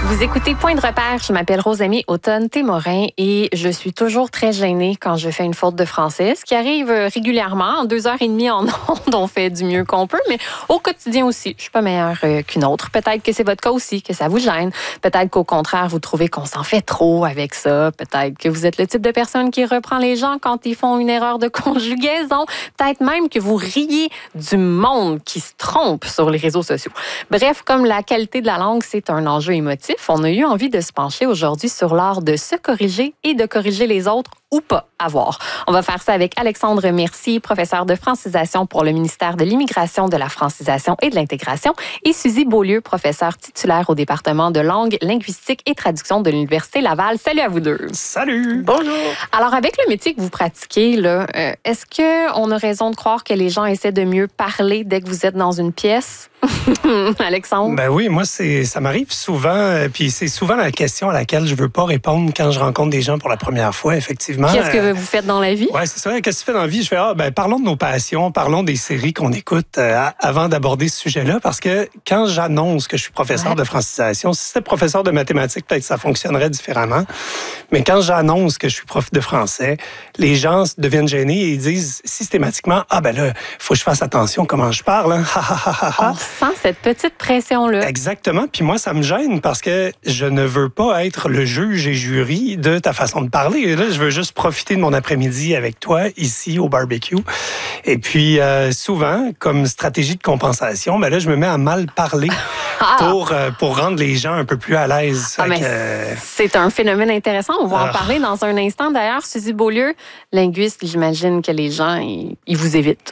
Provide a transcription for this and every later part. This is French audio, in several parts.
Vous écoutez Point de repère, je m'appelle Rosamie Automne-Témorin et je suis toujours très gênée quand je fais une faute de français, ce qui arrive régulièrement. En 2h30 en ondes, on fait du mieux qu'on peut, mais au quotidien aussi, je suis pas meilleure qu'une autre. Peut-être que c'est votre cas aussi, que ça vous gêne. Peut-être qu'au contraire, vous trouvez qu'on s'en fait trop avec ça. Peut-être que vous êtes le type de personne qui reprend les gens quand ils font une erreur de conjugaison. Peut-être même que vous riez du monde qui se trompe sur les réseaux sociaux. Bref, comme la qualité de la langue, c'est un enjeu émotif, on a eu envie de se pencher aujourd'hui sur l'art de se corriger et de corriger les autres ou pas à voir. On va faire ça avec Alexandre Mercier, professeur de francisation pour le ministère de l'Immigration, de la francisation et de l'intégration, et Suzy Beaulieu, professeure titulaire au département de langue, linguistique et traduction de l'Université Laval. Salut à vous deux. Salut. Bonjour. Alors, avec le métier que vous pratiquez, là, est-ce qu'on a raison de croire que les gens essaient de mieux parler dès que vous êtes dans une pièce? Alexandre? Ben oui, moi, ça m'arrive souvent, puis c'est souvent la question à laquelle je veux pas répondre quand je rencontre des gens pour la première fois, effectivement. Qu'est-ce que vous faites dans la vie? Oui, c'est ça. Qu'est-ce que tu fais dans la vie? Je fais, parlons de nos passions, parlons des séries qu'on écoute avant d'aborder ce sujet-là, parce que quand j'annonce que je suis professeur de francisation, si c'était professeur de mathématiques, peut-être que ça fonctionnerait différemment, mais quand j'annonce que je suis prof de français, les gens deviennent gênés et ils disent systématiquement, là, faut que je fasse attention comment je parle, hein. On sent cette petite pression-là. Exactement. Puis moi, ça me gêne parce que je ne veux pas être le juge et jury de ta façon de parler. Et là, je veux juste profiter de mon après-midi avec toi, ici, au barbecue. Et puis, souvent, comme stratégie de compensation, là, je me mets à mal parler pour rendre les gens un peu plus à l'aise. C'est un phénomène intéressant. On va en parler dans un instant. D'ailleurs, Suzy Beaulieu, linguiste, j'imagine que les gens, ils vous évitent.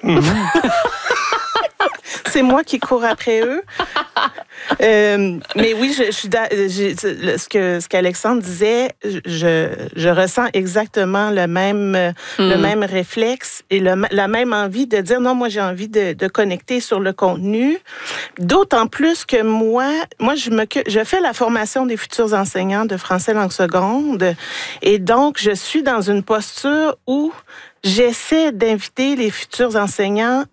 C'est moi qui cours après eux. Mais oui, ce qu'Alexandre disait, je ressens exactement le même réflexe et la même envie de dire non, moi j'ai envie de connecter sur le contenu. D'autant plus que moi je fais la formation des futurs enseignants de français langue seconde et donc je suis dans une posture où j'essaie d'inviter les futurs enseignants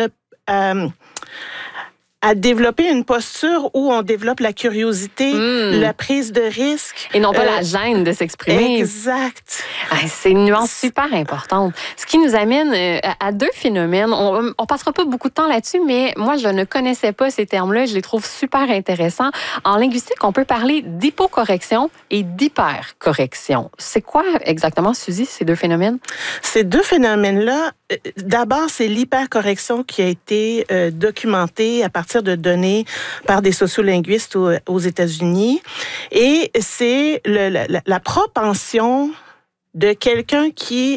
à développer une posture où on développe la curiosité, la prise de risque. Et non pas la gêne de s'exprimer. Exact. C'est une nuance super importante. Ce qui nous amène à deux phénomènes. On passera pas beaucoup de temps là-dessus, mais moi, je ne connaissais pas ces termes-là. Je les trouve super intéressants. En linguistique, on peut parler d'hypocorrection et d'hypercorrection. C'est quoi exactement, Suzy, ces deux phénomènes? Ces deux phénomènes-là, d'abord, c'est l'hypercorrection qui a été documentée à partir de données par des sociolinguistes aux États-Unis. Et c'est la propension de quelqu'un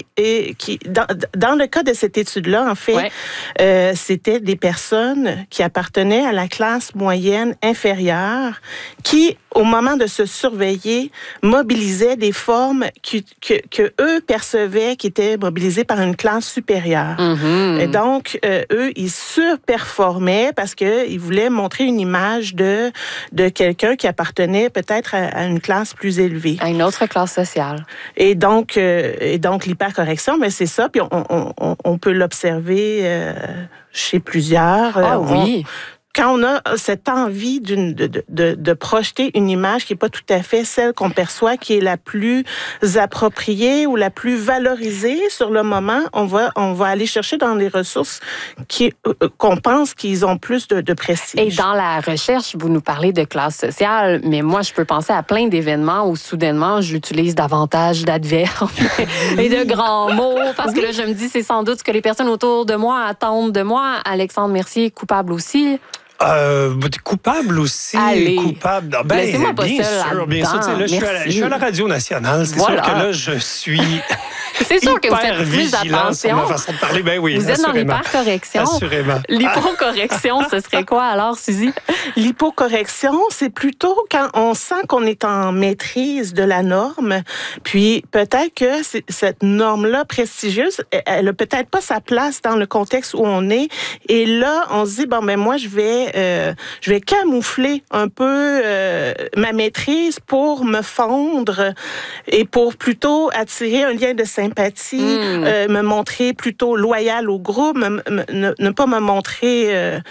dans le cas de cette étude-là, en fait, c'était des personnes qui appartenaient à la classe moyenne inférieure qui, au moment de se surveiller, mobilisaient des formes que eux percevaient qui étaient mobilisées par une classe supérieure. Et donc, eux, ils surperformaient parce qu'ils voulaient montrer une image de quelqu'un qui appartenait peut-être à une classe plus élevée. À une autre classe sociale. Et donc l'hypercorrection, mais c'est ça, puis on peut l'observer chez plusieurs. Oui. Quand on a cette envie de projeter une image qui n'est pas tout à fait celle qu'on perçoit, qui est la plus appropriée ou la plus valorisée sur le moment, on va aller chercher dans les ressources qu'on pense qu'ils ont plus de prestige. Et dans la recherche, vous nous parlez de classe sociale, mais moi, je peux penser à plein d'événements où soudainement, j'utilise davantage d'adverbes et de grands mots, parce que là, je me dis, c'est sans doute ce que les personnes autour de moi attendent de moi. Alexandre Mercier, coupable aussi. Coupable aussi. Allez. Coupable. Laissez-moi pas bien seule sûr, bien sûr. Là, je suis à la Radio Nationale. C'est sûr que là, je suis. C'est sûr que vous faites plus vigilant sur attention. ma façon de parler. Ben oui, vous êtes dans l'hypercorrection. Assurément. L'hypocorrection, ce serait quoi alors, Suzy? L'hypocorrection, c'est plutôt quand on sent qu'on est en maîtrise de la norme, puis peut-être que cette norme-là prestigieuse, elle a peut-être pas sa place dans le contexte où on est. Et là, on se dit, moi, je vais camoufler un peu ma maîtrise pour me fondre et pour plutôt attirer un lien de sympathie sympathie, me montrer plutôt loyal au groupe, ne pas me montrer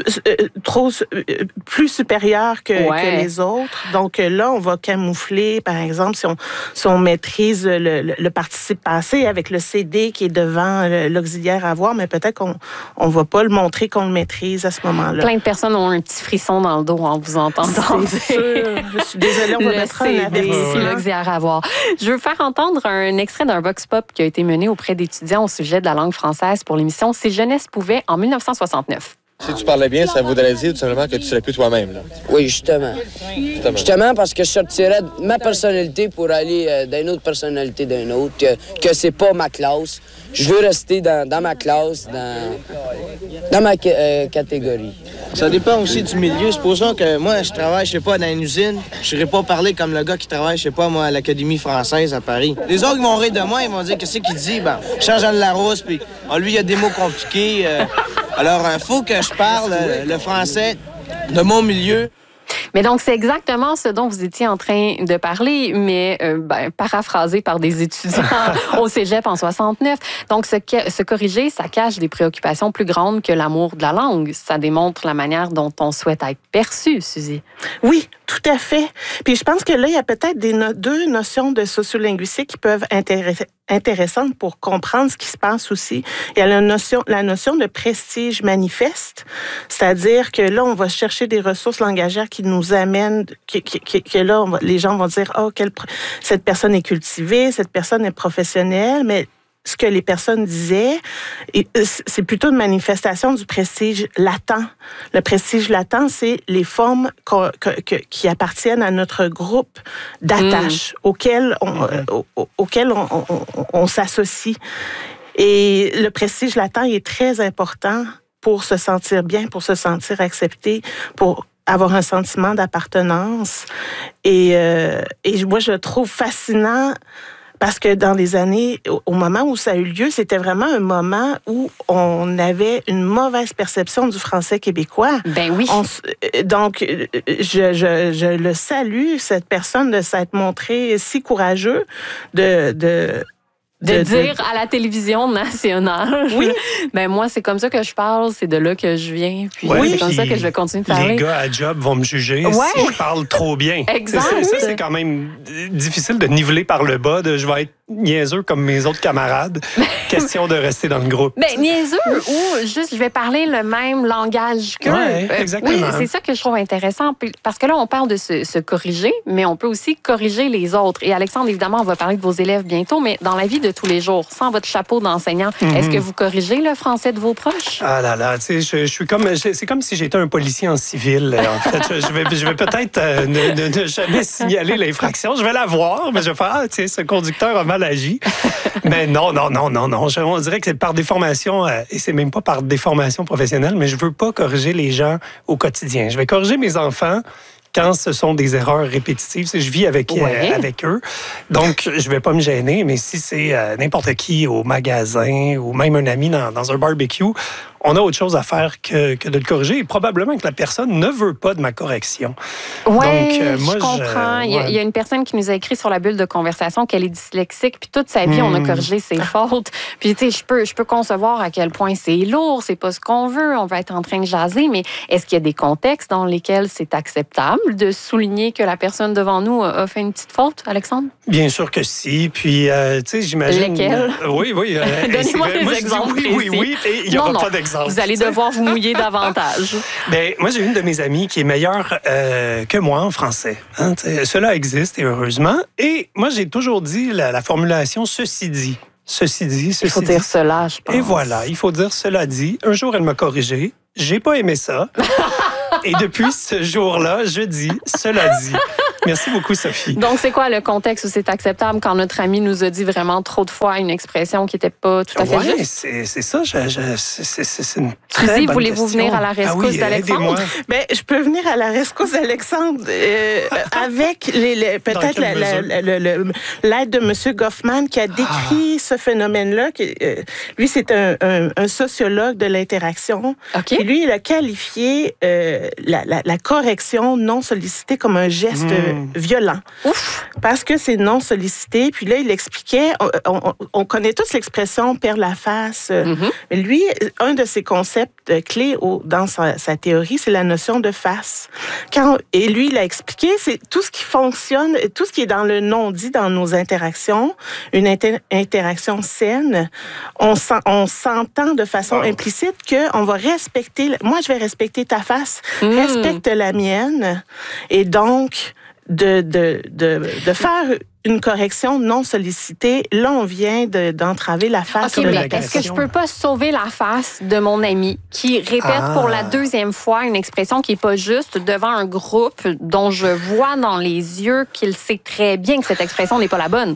plus supérieur que les autres. Donc là, on va camoufler, par exemple, si on maîtrise le participe passé avec le CD qui est devant l'auxiliaire avoir, mais peut-être qu'on ne va pas le montrer qu'on le maîtrise à ce moment-là. Plein de personnes ont un petit frisson dans le dos en vous entendant. C'est sûr. Je suis désolée, on va mettre un avertissement. L'auxiliaire avoir. Je veux faire entendre un extrait d'un vox pop qui a été mené auprès d'étudiants au sujet de la langue française pour l'émission Si jeunesse pouvait en 1969. Si tu parlais bien, ça voudrait dire tout simplement que tu serais plus toi-même. Là. Oui, justement. Justement parce que je sortirais de ma personnalité pour aller d'une autre personnalité d'un autre, que c'est pas ma classe. Je veux rester dans ma classe, dans ma catégorie. Ça dépend aussi du milieu. Supposons que moi, je travaille, je sais pas, dans une usine. Je serais pas parler comme le gars qui travaille, je sais pas, moi, à l'Académie française à Paris. Les autres, ils vont rire de moi, ils vont dire qu'est-ce qu'il dit. Ben, change de Larousse, puis lui, il y a des mots compliqués. Alors, il faut que je parle le français de mon milieu. Mais donc, c'est exactement ce dont vous étiez en train de parler, mais paraphrasé par des étudiants au cégep en 69. Donc, se corriger, ça cache des préoccupations plus grandes que l'amour de la langue. Ça démontre la manière dont on souhaite être perçu, Suzy. Oui, tout à fait. Puis je pense que là, il y a peut-être deux notions de sociolinguistique qui peuvent intéressantes pour comprendre ce qui se passe aussi. Il y a la notion de prestige manifeste, c'est-à-dire que là, on va chercher des ressources langagières qui nous amènent, que là, les gens vont dire, cette personne est cultivée, cette personne est professionnelle, mais ce que les personnes disaient, c'est plutôt une manifestation du prestige latent. Le prestige latent, c'est les formes qui appartiennent à notre groupe d'attache auquel on s'associe. Et le prestige latent est très important pour se sentir bien, pour se sentir accepté, pour avoir un sentiment d'appartenance. Et moi, je le trouve fascinant parce que dans les années, au moment où ça a eu lieu, c'était vraiment un moment où on avait une mauvaise perception du français québécois. Ben oui. Donc, je le salue, cette personne, de s'être montré si courageux de dire à la télévision nationale. Oui. Ben moi, c'est comme ça que je parle, c'est de là que je viens. Puis c'est comme ça que je vais continuer de parler. Les gars à job vont me juger si je parle trop bien. Exact. Ça, c'est quand même difficile de niveler par le bas, je vais être niaiseux comme mes autres camarades. Question de rester dans le groupe. Ben, niaiseux ou juste je vais parler le même langage qu'eux. Oui, exactement. Oui, c'est ça que je trouve intéressant. Parce que là, on parle de se corriger, mais on peut aussi corriger les autres. Et Alexandre, évidemment, on va parler de vos élèves bientôt, mais dans la vie de tous les jours, sans votre chapeau d'enseignant, est-ce que vous corrigez le français de vos proches? Ah là là, tu sais, je suis comme... C'est comme si j'étais un policier en civil. En fait, je vais peut-être ne jamais signaler l'infraction. Je vais la voir, mais je vais faire, tu sais, ce conducteur a mal agi. Mais non. On dirait que c'est par déformation, et c'est même pas par déformation professionnelle, mais je veux pas corriger les gens au quotidien. Je vais corriger mes enfants quand ce sont des erreurs répétitives. Je vis avec eux. Donc, je vais pas me gêner, mais si c'est n'importe qui au magasin ou même un ami dans un barbecue, on a autre chose à faire que de le corriger. Et probablement que la personne ne veut pas de ma correction. Oui, je comprends. Il y a une personne qui nous a écrit sur la bulle de conversation qu'elle est dyslexique, puis toute sa vie, on a corrigé ses fautes. Puis, tu sais, je peux concevoir à quel point c'est lourd, c'est pas ce qu'on veut, on va être en train de jaser, mais est-ce qu'il y a des contextes dans lesquels c'est acceptable de souligner que la personne devant nous a fait une petite faute, Alexandre? Bien sûr que si. Puis, tu sais, j'imagine... Lesquels? Oui. Donnez-moi des exemples. Oui, et il n'y aura pas d'exemple. Vous allez devoir vous mouiller davantage. Ben, moi, j'ai une de mes amies qui est meilleure que moi en français. Hein, cela existe, et heureusement. Et moi, j'ai toujours dit la formulation « ceci dit ». Ceci dit. Il faut dire cela, je pense. Et voilà, il faut dire cela dit. Un jour, elle m'a corrigé. J'ai pas aimé ça. Et depuis ce jour-là, je dis cela dit. Merci beaucoup, Sophie. Donc, c'est quoi le contexte où c'est acceptable quand notre ami nous a dit vraiment trop de fois une expression qui n'était pas tout à fait juste? Oui, c'est ça. C'est une très Suzy, bonne voulez-vous question. venir à la rescousse d'Alexandre? Ben, je peux venir à la rescousse d'Alexandre avec peut-être l'aide de M. Goffman qui a décrit ce phénomène-là. Lui, c'est un sociologue de l'interaction. Okay. Et lui, il a qualifié la correction non sollicitée comme un geste violent. Ouf! Parce que c'est non sollicité. Puis là, il expliquait, on connaît tous l'expression « perdre la face ». Lui, un de ses concepts clés dans sa théorie, c'est la notion de face. Et lui, il a expliqué, c'est tout ce qui fonctionne, tout ce qui est dans le non-dit dans nos interactions, une interaction saine, on s'entend de façon implicite qu'on va respecter, moi je vais respecter ta face, respecte la mienne, et donc de faire une correction non sollicitée, là, on vient d'entraver la face. OK, mais est-ce que je peux pas sauver la face de mon ami qui répète pour la deuxième fois une expression qui est pas juste devant un groupe dont je vois dans les yeux qu'il sait très bien que cette expression n'est pas la bonne?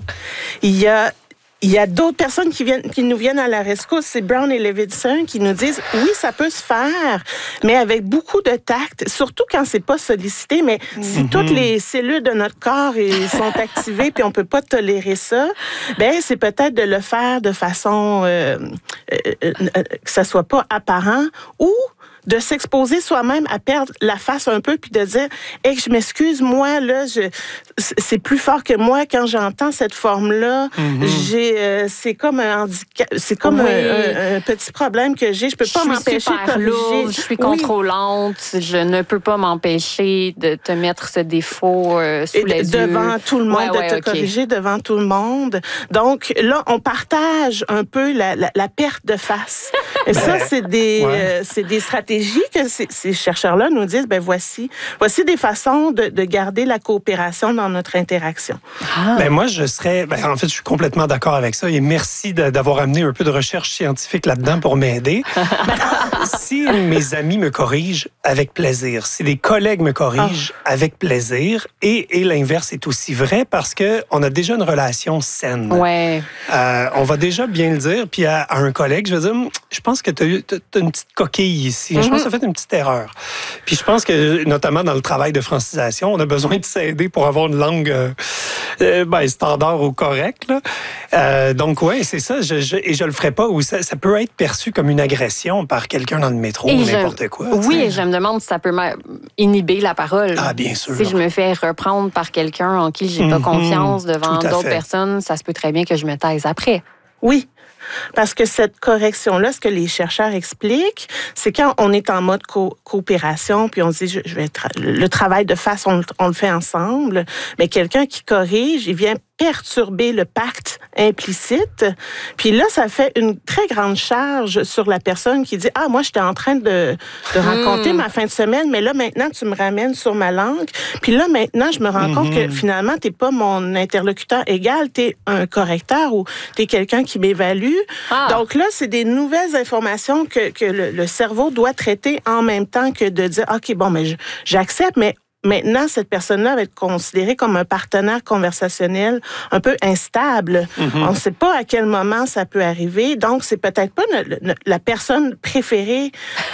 Il y a d'autres personnes qui nous viennent à la rescousse. C'est Brown et Levinson qui nous disent, oui, ça peut se faire, mais avec beaucoup de tact, surtout quand c'est pas sollicité. Mais si toutes les cellules de notre corps sont activées puis on peut pas tolérer ça, ben c'est peut-être de le faire de façon que ça soit pas apparent ou de s'exposer soi-même à perdre la face un peu puis de dire hey, je m'excuse, moi là c'est plus fort que moi quand j'entends cette forme-là. C'est comme un handicap, c'est comme un petit problème que j'ai, je peux pas m'empêcher de corriger. Je suis contrôlante, je ne peux pas m'empêcher de te mettre ce défaut sous les yeux. Devant tout le monde, de te corriger devant tout le monde. Donc là, on partage un peu la perte de face. Et ça, c'est des stratégies que ces chercheurs-là nous disent, ben voici des façons de garder la coopération dans notre interaction. Ben moi, en fait, je suis complètement d'accord avec ça et merci d'avoir amené un peu de recherche scientifique là-dedans pour m'aider. Si mes amis me corrigent, avec plaisir. Si les collègues me corrigent, avec plaisir. Et l'inverse est aussi vrai parce qu'on a déjà une relation saine. Ouais. On va déjà bien le dire. Puis à un collègue, je vais dire, je pense que tu as une petite coquille ici. Je pense que tu as fait une petite erreur. Puis je pense que, notamment dans le travail de francisation, on a besoin de s'aider pour avoir une langue standard ou correcte. Donc, oui, c'est ça. Et je le ferai pas. Ou ça peut être perçu comme une agression par quelqu'un dans le métro ou n'importe quoi. Oui, et je me demande si ça peut inhiber la parole. Ah, bien sûr. Si je me fais reprendre par quelqu'un en qui j'ai pas confiance devant d'autres personnes, ça se peut très bien que je me taise après. Oui. Parce que cette correction-là, ce que les chercheurs expliquent, c'est quand on est en mode coopération, puis on se dit, le travail de face, on le fait ensemble, mais quelqu'un qui corrige, il vient perturber le pacte implicite. Puis là, ça fait une très grande charge sur la personne qui dit « Ah, moi, j'étais en train de raconter ma fin de semaine, mais là, maintenant, tu me ramènes sur ma langue. Puis là, maintenant, je me rends compte que finalement, t'es pas mon interlocuteur égal, t'es un correcteur ou t'es quelqu'un qui m'évalue. Donc là, c'est des nouvelles informations que le cerveau doit traiter en même temps que de dire « OK, bon, mais j'accepte, mais maintenant, cette personne-là va être considérée comme un partenaire conversationnel un peu instable. On ne sait pas à quel moment ça peut arriver. Donc, c'est peut-être pas la personne préférée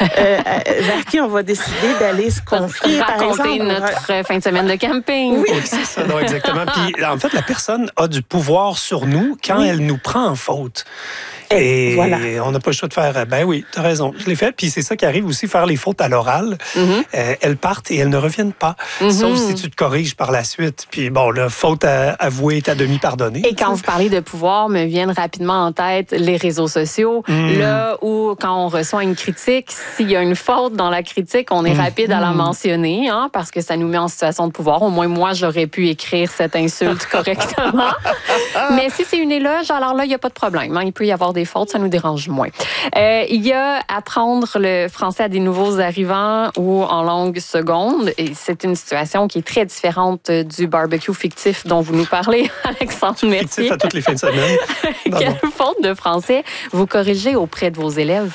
vers qui on va décider d'aller se confier, par exemple. Raconter notre fin de semaine de camping. Oui, c'est ça, non, exactement. Puis, en fait, la personne a du pouvoir sur nous quand elle nous prend en faute. Et voilà. On n'a pas le choix de faire, ben oui, t'as raison, je l'ai fait. Puis c'est ça qui arrive aussi, faire les fautes à l'oral. Elles partent et elles ne reviennent pas. Sauf si tu te corriges par la suite. Puis bon, la faute avouée est à demi pardonnée. Et quand vous parlez de pouvoir, me viennent rapidement en tête les réseaux sociaux. Là où, quand on reçoit une critique, s'il y a une faute dans la critique, on est rapide à la mentionner, hein, parce que ça nous met en situation de pouvoir. Au moins, moi, j'aurais pu écrire cette insulte correctement. Mais si c'est une éloge, alors là, il n'y a pas de problème. Hein. Il peut y avoir des fautes, ça nous dérange moins. Il y a apprendre le français à des nouveaux arrivants ou en langue seconde. Et c'est une situation qui est très différente du barbecue fictif dont vous nous parlez, Alexandre Mercier. Fictif à toutes les fins de semaine. Quelle faute de français vous corrigez auprès de vos élèves?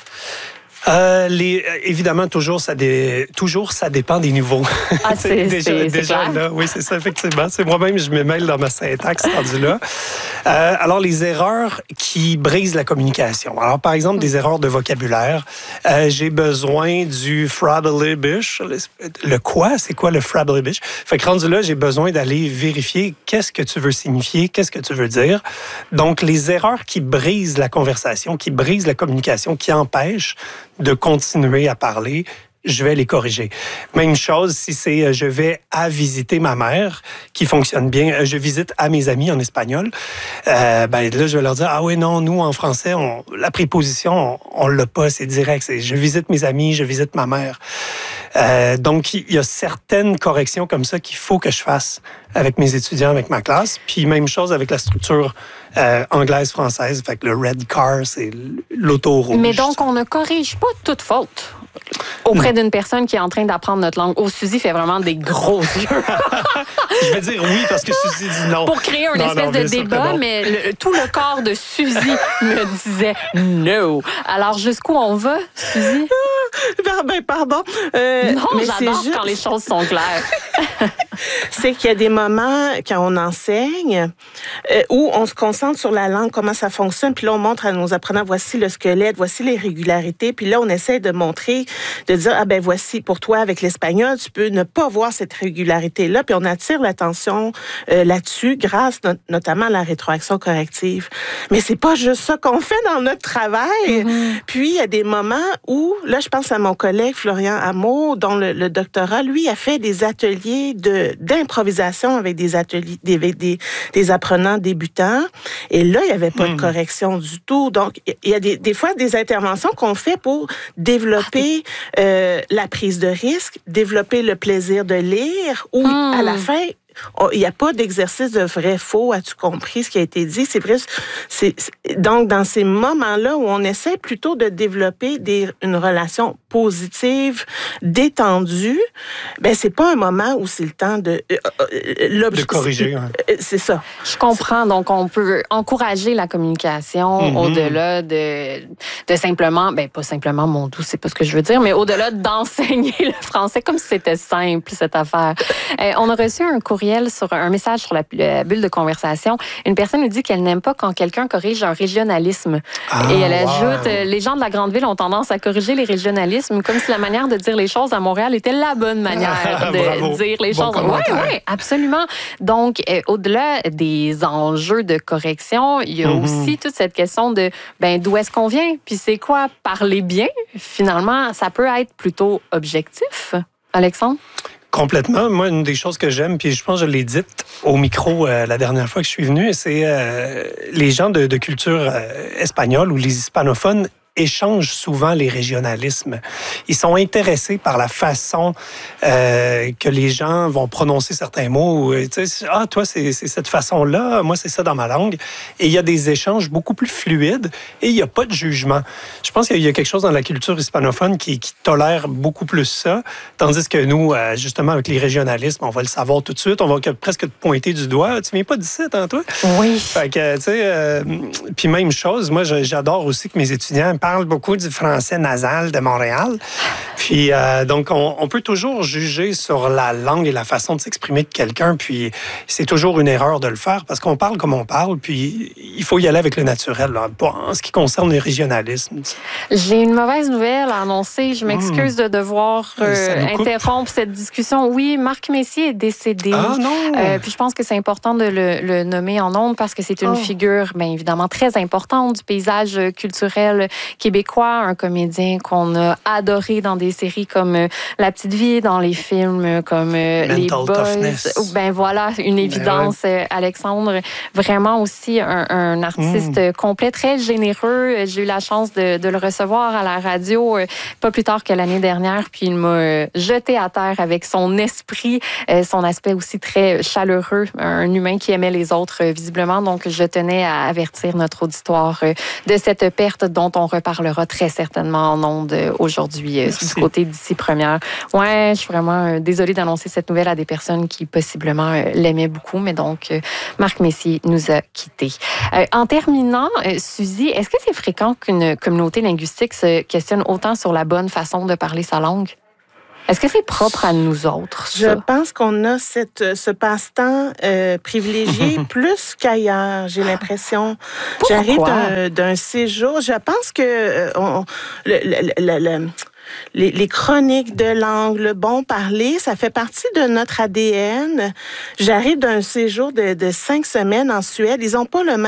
Évidemment, toujours ça dépend des niveaux. Ah, c'est déjà là, oui, c'est ça, effectivement. C'est moi-même, je me mêle dans ma syntaxe rendu là. Alors, les erreurs qui brisent la communication. Alors, par exemple, des erreurs de vocabulaire. J'ai besoin du frabblebish. Le quoi? C'est quoi le frabblebish? Fait que rendu là, j'ai besoin d'aller vérifier qu'est-ce que tu veux signifier, qu'est-ce que tu veux dire. Donc, les erreurs qui brisent la conversation, qui brisent la communication, qui empêchent de continuer à parler, je vais les corriger. Même chose si c'est je vais à visiter ma mère, qui fonctionne bien. Je visite à mes amis en espagnol. Là, je vais leur dire, ah oui, non, nous, en français, la préposition, on l'a pas, c'est direct. C'est je visite mes amis, je visite ma mère. Donc, il y a certaines corrections comme ça qu'il faut que je fasse avec mes étudiants, avec ma classe. Puis, même chose avec la structure anglaise-française. Fait que le red car, c'est l'auto rouge. Mais donc, on ne corrige pas toute faute auprès d'une personne qui est en train d'apprendre notre langue. Oh, Suzy fait vraiment des gros yeux. Je vais dire oui parce que Suzy dit non. Pour créer une espèce de débat, mais tout le corps de Suzy me disait no. Alors, jusqu'où on va, Suzy? Pardon. Non, mais j'adore juste... quand les choses sont claires. C'est qu'il y a des moments, quand on enseigne, où on se concentre sur la langue, comment ça fonctionne, puis là, on montre à nos apprenants, voici le squelette, voici les régularités, puis là, on essaie de montrer, de dire, voici, pour toi, avec l'espagnol, tu peux ne pas voir cette régularité-là, puis on attire l'attention là-dessus, grâce notamment à la rétroaction corrective. Mais c'est pas juste ça qu'on fait dans notre travail. Mm-hmm. Puis, il y a des moments où, là, je pense à mon collègue Florian Hameau, dont le doctorat, lui, a fait des ateliers d'improvisation avec des ateliers, des apprenants débutants. Et là, il n'y avait pas de correction du tout. Donc, il y a des fois des interventions qu'on fait pour développer la prise de risque, développer le plaisir de lire, ou à la fin, il n'y a pas d'exercice de vrai-faux. As-tu compris ce qui a été dit? C'est vrai. Donc, dans ces moments-là où on essaie plutôt de développer une relation positive, détendue, c'est pas un moment où c'est le temps de corriger. C'est ça. Je comprends. Donc, on peut encourager la communication au-delà de simplement, pas simplement, mon doux, c'est pas ce que je veux dire, mais au-delà d'enseigner le français comme si c'était simple, cette affaire. On a reçu un courriel sur un message sur la bulle de conversation. Une personne nous dit qu'elle n'aime pas quand quelqu'un corrige un régionalisme. Et elle ajoute, les gens de la grande ville ont tendance à corriger les régionalismes comme si la manière de dire les choses à Montréal était la bonne manière de dire les choses. Oui, absolument. Donc, au-delà des enjeux de correction, il y a aussi toute cette question de d'où est-ce qu'on vient, puis c'est quoi parler bien. Finalement, ça peut être plutôt objectif. Alexandre? Complètement. Moi, une des choses que j'aime, puis je pense que je l'ai dite au micro la dernière fois que je suis venu, c'est les gens de culture espagnole ou les hispanophones échangent souvent les régionalismes. Ils sont intéressés par la façon que les gens vont prononcer certains mots. Toi, c'est cette façon-là, moi, c'est ça dans ma langue. Et il y a des échanges beaucoup plus fluides et il n'y a pas de jugement. Je pense qu'il y a quelque chose dans la culture hispanophone qui tolère beaucoup plus ça, tandis que nous, justement, avec les régionalismes, on va le savoir tout de suite, on va presque te pointer du doigt. Tu viens pas d'ici, toi? Oui. Fait que, puis même chose, moi, j'adore aussi que mes étudiants parle beaucoup du français nasal de Montréal. Puis, donc, on peut toujours juger sur la langue et la façon de s'exprimer de quelqu'un. Puis, c'est toujours une erreur de le faire parce qu'on parle comme on parle. Puis, il faut y aller avec le naturel, là, en ce qui concerne les régionalismes. J'ai une mauvaise nouvelle à annoncer. Je m'excuse de devoir interrompre cette discussion. Oui, Marc Messier est décédé. Ah non! Puis, je pense que c'est important de le nommer en ondes parce que c'est une figure, bien évidemment, très importante du paysage culturel québécois, un comédien qu'on a adoré dans des séries comme La Petite Vie, dans les films comme Les Boys. Voilà, une évidence, Alexandre. Vraiment aussi un artiste complet, très généreux. J'ai eu la chance de le recevoir à la radio pas plus tard que l'année dernière, puis il m'a jeté à terre avec son esprit, son aspect aussi très chaleureux, un humain qui aimait les autres visiblement. Donc, je tenais à avertir notre auditoire de cette perte dont on reparlera très certainement en ondes aujourd'hui du côté d'ici première. Ouais, je suis vraiment désolée d'annoncer cette nouvelle à des personnes qui possiblement l'aimaient beaucoup, mais donc Marc Messier nous a quittés. En terminant, Suzy, est-ce que c'est fréquent qu'une communauté linguistique se questionne autant sur la bonne façon de parler sa langue? Est-ce que c'est propre à nous autres, ça? Je pense qu'on a ce passe-temps privilégié plus qu'ailleurs, j'ai l'impression. Pourquoi? J'arrive d'un séjour. Je pense que les chroniques de langue, le bon parler, ça fait partie de notre ADN. J'arrive d'un séjour de 5 semaines en Suède. Ils n'ont pas le même